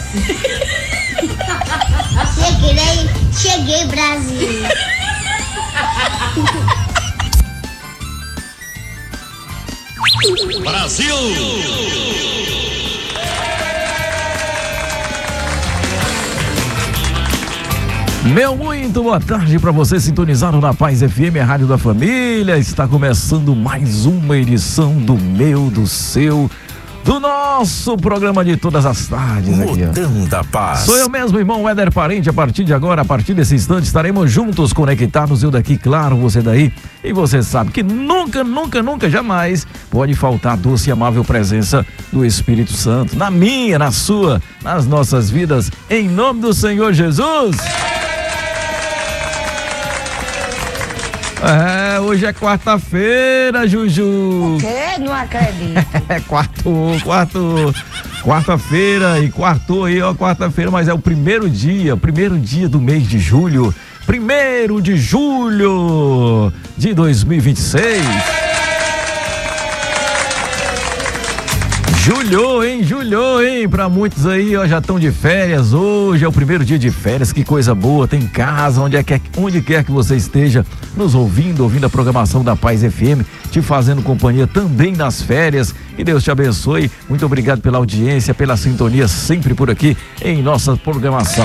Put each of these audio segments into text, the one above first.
Cheguei, Brasil. Brasil! Meu muito boa tarde para você sintonizado na Paz FM, a Rádio da Família. Está começando mais uma edição do meu, do seu, do nosso programa de todas as tardes. Mudando a Paz. Sou eu mesmo, irmão Éder Parente. A partir de agora, a partir desse instante, estaremos juntos, conectados, eu daqui, claro, você daí. E você sabe que nunca, jamais pode faltar a doce e amável presença do Espírito Santo na minha, na sua, nas nossas vidas, em nome do Senhor Jesus. Hoje é quarta-feira, Juju. O quê? Não acredito. Quarta-feira e quartou aí, ó, quarta-feira, mas é o primeiro dia do mês de julho. 1º de julho de 2026. Julhou, hein? Pra muitos aí, ó, já estão de férias. Hoje é o primeiro dia de férias, que coisa boa. Tem casa, onde quer que você esteja nos ouvindo a programação da Paz FM, te fazendo companhia também nas férias. Que Deus te abençoe. Muito obrigado pela audiência, pela sintonia sempre por aqui em nossa programação.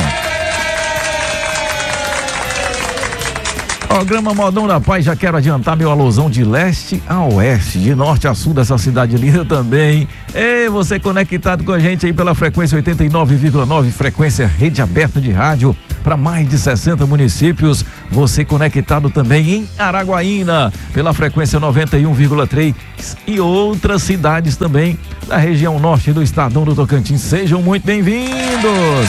Programa Modão da Paz, já quero adiantar meu alusão de leste a oeste, de norte a sul dessa cidade linda também. E você conectado com a gente aí pela frequência 89,9, frequência rede aberta de rádio para mais de 60 municípios. Você conectado também em Araguaína pela frequência 91,3 e outras cidades também da região norte do estadão do Tocantins. Sejam muito bem-vindos.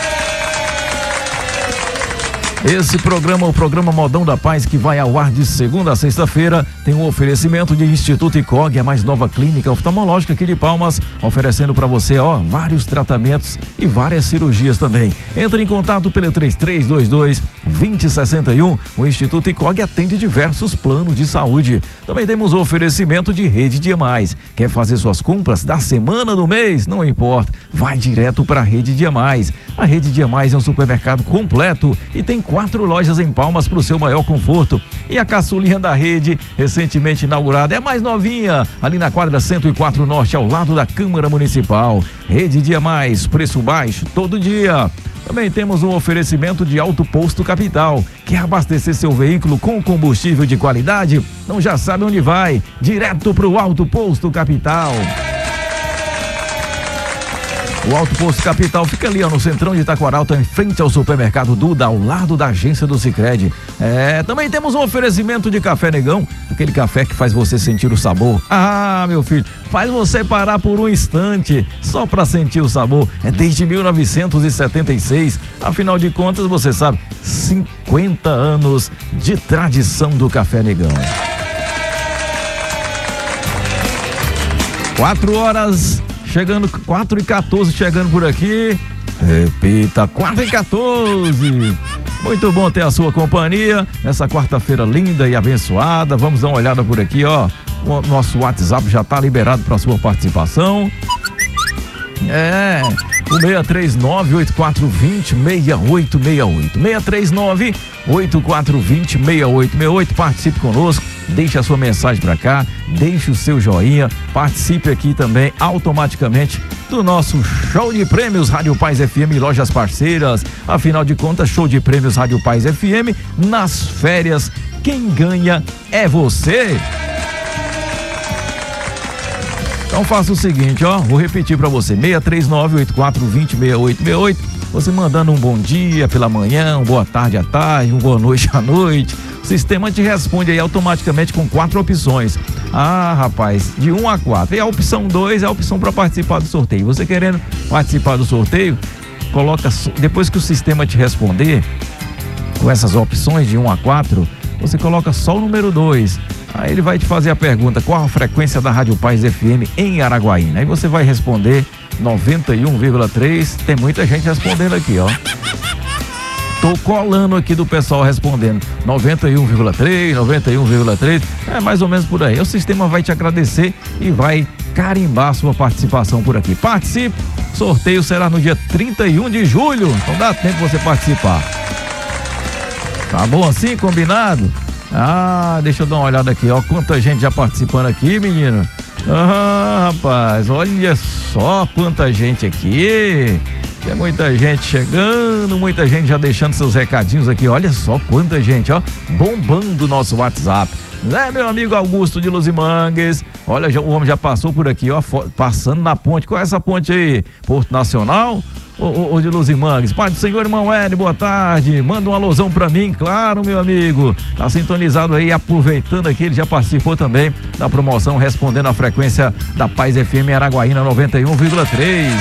Esse programa, o programa Modão da Paz, que vai ao ar de segunda a sexta-feira, tem um oferecimento de Instituto ICOG, a mais nova clínica oftalmológica aqui de Palmas, oferecendo para você, ó, vários tratamentos e várias cirurgias também. Entre em contato pelo 3322-2061. O Instituto ICOG atende diversos planos de saúde. Também temos o oferecimento de Rede Dia Mais. Quer fazer suas compras da semana, do mês? Não importa, vai direto para a Rede Dia Mais. A Rede Dia Mais é um supermercado completo e tem 4 lojas em Palmas para o seu maior conforto. E a caçulinha da rede, recentemente inaugurada, é mais novinha, ali na quadra 104 Norte, ao lado da Câmara Municipal. Rede Dia Mais, preço baixo todo dia. Também temos um oferecimento de Alto Posto Capital. Quer abastecer seu veículo com combustível de qualidade? Não já sabe onde vai? Direto para o Alto Posto Capital. O Alto Posto Capital fica ali, ó, no centrão de Itaquaral, tá em frente ao supermercado Duda, ao lado da agência do Sicredi. Também temos um oferecimento de café Negão, aquele café que faz você sentir o sabor. Ah, meu filho, faz você parar por um instante, só para sentir o sabor. É desde 1976, afinal de contas, você sabe, 50 anos de tradição do café Negão. 4 horas... Chegando, 4h14, chegando por aqui. Repita, 4h14. Muito bom ter a sua companhia nessa quarta-feira linda e abençoada. Vamos dar uma olhada por aqui, ó. O nosso WhatsApp já está liberado para sua participação. O 639-8420-6868. 639-8420-6868. Participe conosco, deixe a sua mensagem para cá, deixe o seu joinha, participe aqui também automaticamente do nosso show de prêmios Rádio Paz FM e lojas parceiras. Afinal de contas, show de prêmios Rádio Paz FM nas férias. Quem ganha é você. Então faça o seguinte, ó, vou repetir para você, 639-8420-6868, você mandando um bom dia pela manhã, uma boa tarde à tarde, uma boa noite à noite, o sistema te responde aí automaticamente com 4 opções. Ah, rapaz, de 1 a 4, e a opção 2 é a opção para participar do sorteio. Você querendo participar do sorteio, coloca, depois que o sistema te responder, com essas opções de 1 a 4, você coloca só o número 2. Aí ele vai te fazer a pergunta, qual a frequência da Rádio Paz FM em Araguaína? Aí você vai responder 91,3. Tem muita gente respondendo aqui, ó. Tô colando aqui do pessoal respondendo 91,3, 91,3, é mais ou menos por aí. O sistema vai te agradecer e vai carimbar sua participação por aqui. Participe, sorteio será no dia 31 de julho, então dá tempo de você participar. Tá bom assim, combinado? Deixa eu dar uma olhada aqui, ó, quanta gente já participando aqui, menino. Rapaz, olha só quanta gente aqui. Tem muita gente chegando, muita gente já deixando seus recadinhos aqui. Olha só quanta gente, ó, bombando o nosso WhatsApp. Né, meu amigo Augusto de Luzimangues? Olha, o homem já passou por aqui, ó, passando na ponte. Qual é essa ponte aí? Porto Nacional ou de Luzimangues? Pai do Senhor, irmão Hélio, boa tarde. Manda um alusão pra mim, claro, meu amigo. Tá sintonizado aí, aproveitando aqui, ele já participou também da promoção, respondendo a frequência da Paz FM Araguaína 91,3.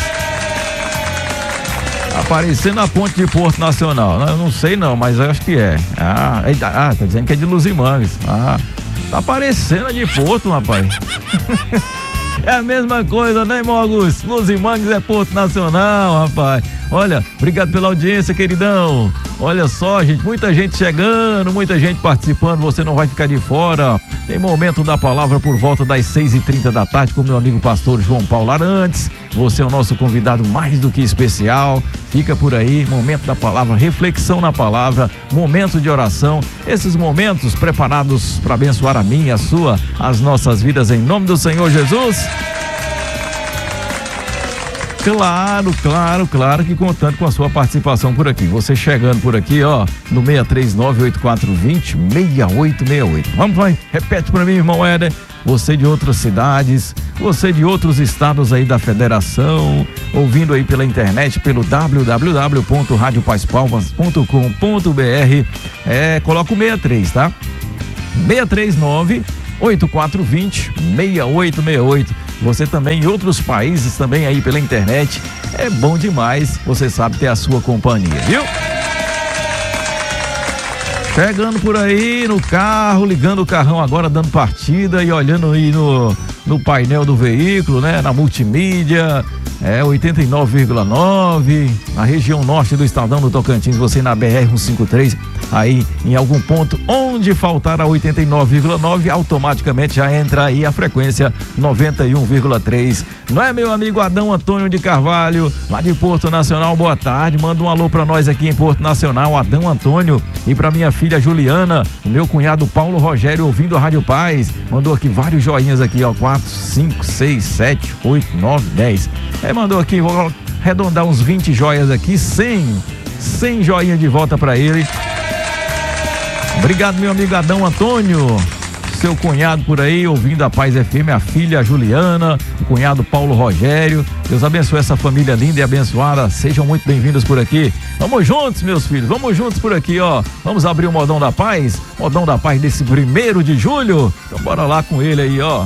Aparecendo na ponte de Porto Nacional. Eu não sei não, mas eu acho que é. Tá dizendo que é de Luzimangues. Tá aparecendo a de Porto, rapaz. É a mesma coisa, né, irmão Augusto? Luzimangues é Porto Nacional, rapaz. Olha, obrigado pela audiência, queridão. Olha só, gente, muita gente chegando, muita gente participando, você não vai ficar de fora. Tem momento da palavra por volta das 6h30 da tarde com meu amigo pastor João Paulo Arantes. Você é o nosso convidado mais do que especial. Fica por aí, momento da palavra, reflexão na palavra, momento de oração. Esses momentos preparados para abençoar a minha, a sua, as nossas vidas em nome do Senhor Jesus. Claro que contando com a sua participação por aqui. Você chegando por aqui, ó, no 639-8420-6868. Vamos lá, repete pra mim, irmão Éder. Você de outras cidades, você de outros estados aí da federação, ouvindo aí pela internet, pelo www.radiopaspalmas.com.br. Coloca o 63, tá? 639-8420-6868. Você também em outros países também aí pela internet. É bom demais, você sabe, ter a sua companhia, viu? Chegando por aí no carro, ligando o carrão agora, dando partida e olhando aí no painel do veículo, né? Na multimídia, 89,9, na região norte do Estadão do Tocantins, você na BR-153, aí em algum ponto onde faltar a 89,9, automaticamente já entra aí a frequência 91,3. Não é, meu amigo Adão Antônio de Carvalho, lá de Porto Nacional? Boa tarde, manda um alô pra nós aqui em Porto Nacional, Adão Antônio, e pra minha filha Juliana, o meu cunhado Paulo Rogério, ouvindo a Rádio Paz, mandou aqui vários joinhas aqui, ó, 4, 5, 6, 7, 8, 9, 10. Mandou aqui, vou arredondar uns 20 joias aqui, 100 joinha de volta pra ele. Obrigado, meu amigo Adão Antônio, seu cunhado por aí, ouvindo a Paz FM, a filha Juliana, o cunhado Paulo Rogério. Deus abençoe essa família linda e abençoada, sejam muito bem-vindos por aqui. Vamos juntos, meus filhos, vamos juntos por aqui, ó. Vamos abrir o Modão da Paz desse 1º de julho. Então bora lá com ele aí, ó.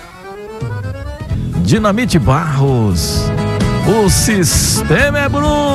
Dinamite Barros, o sistema é bruto.